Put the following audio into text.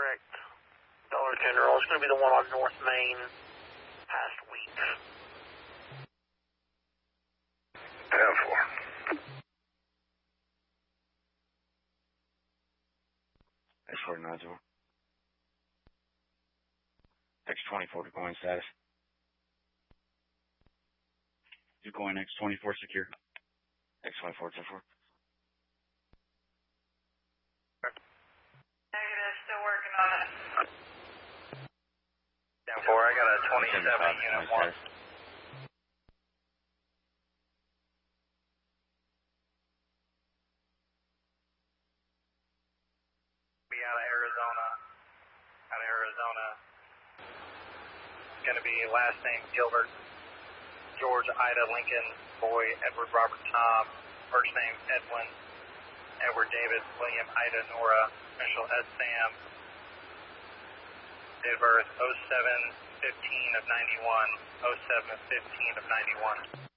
correct. Dollar General. It's going to be the one on North Main past Weeks. 10-4. X49 X24 decoying status. Decoying X24 secure. X24 10-4. Negative, still working on it. 10-4, I got a 27 unit 1. Be out of Arizona. It's going to be last name Gilbert, George, Ida, Lincoln, Boy, Edward, Robert, Tom, first name Edwin, Edward, David, William, Ida, Nora, initial S. Sam, date of birth 07-15 of 91, 07-15 of 91.